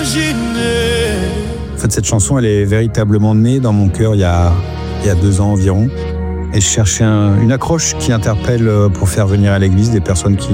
En fait, cette chanson, elle est véritablement née dans mon cœur il y a 2 ans environ. Et je cherchais une accroche qui interpelle pour faire venir à l'église des personnes qui